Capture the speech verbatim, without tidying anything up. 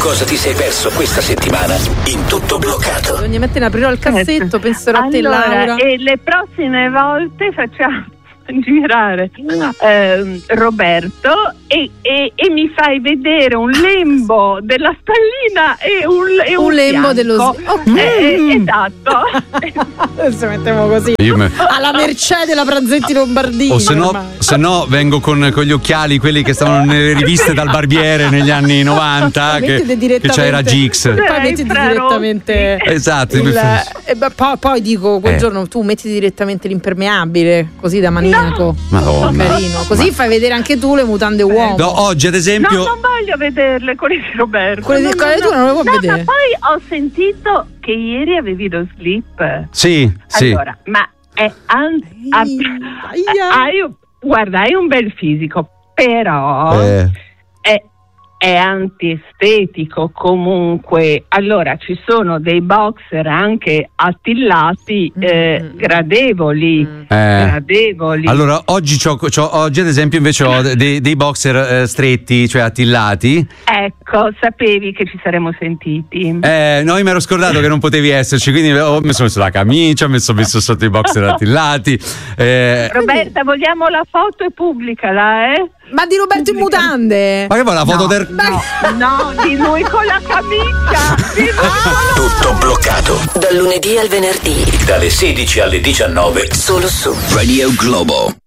cosa ti sei perso questa settimana in Tutto Bloccato. Ogni mattina aprirò il cassetto, penserò a te, allora, Laura. E le prossime volte facciamo girare eh, Roberto e, e, e mi fai vedere un lembo della stallina e un, e un, un lembo fianco. dello okay. eh, esatto. Adesso mettiamo così me... alla mercè della Pranzetti Lombardini. O se no, se no vengo con, con gli occhiali, quelli che stavano nelle riviste dal barbiere negli anni novanta, che, che c'era Gix. Poi mettiti direttamente esatto il, e poi, poi dico quel eh. giorno tu metti direttamente l'impermeabile, così da maniaco. Madonna. Carino. Così Ma... fai vedere anche tu le mutande uomo. No, oggi ad esempio No, non voglio vederle quelle di Roberto. Quelle di quelle tu non le vuoi no, vedere. Ma poi ho sentito che ieri avevi lo slip. Sì, sì. Allora, ma è an- a- hai un- guarda, hai un bel fisico, però eh. è è antiestetico comunque. Allora ci sono dei boxer anche attillati eh, mm. gradevoli eh. gradevoli allora oggi c'ho, c'ho, oggi ad esempio invece ho dei, dei boxer eh, stretti, cioè attillati. Ecco, sapevi che ci saremmo sentiti. Eh, no, io mi ero scordato che non potevi esserci, quindi ho messo, messo la camicia, mi sono messo sotto i boxer attillati. eh. Roberta, vogliamo la foto e pubblicala, eh? Ma di Roberto in mutande? Ma che vuoi la foto no, del no, no, di lui con la camicia. Di lui con la... Tutto Bloccato. Dal lunedì al venerdì. Dalle sedici alle diciannove. Solo su Radio Globo.